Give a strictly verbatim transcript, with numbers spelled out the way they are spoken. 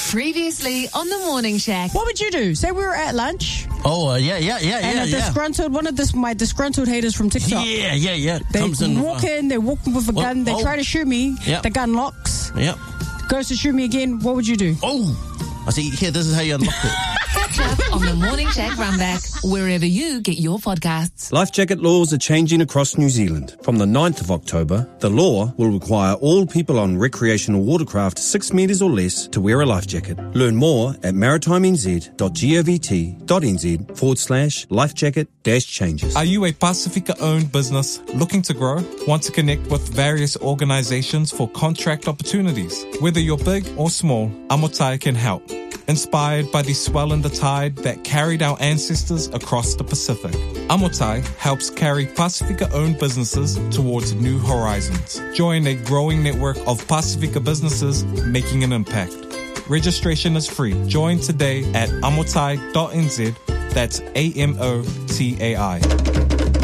Previously on the Morning Shack. What would you do? Say we were at lunch. Oh, uh, yeah, yeah, yeah, and yeah, a yeah. disgruntled, one of this, my disgruntled haters from TikTok. Yeah, yeah, yeah. They Comes in, walk uh, in, they walk with a gun, they oh. try to shoot me. Yep. The gun locks. Yep. Goes to shoot me again. What would you do? Oh, I see. Here, this is how you unlock it. Catch up on the Morning Shack Runback, wherever you get your podcasts. Life jacket laws are changing across New Zealand. From the ninth of October, the law will require all people on recreational watercraft six metres or less to wear a life jacket. Learn more at maritimez.govt.nz forward slash life jacket dash changes. Are you a Pasifika-owned business looking to grow? Want to connect with various organizations for contract opportunities? Whether you're big or small, Amotai can help. Inspired by the swell in the tide that carried our ancestors across the Pacific, Amotai helps carry Pasifika-owned businesses towards new horizons. Join a growing network of Pasifika businesses making an impact. Registration is free. Join today at amotai dot n z. That's A M O T A I.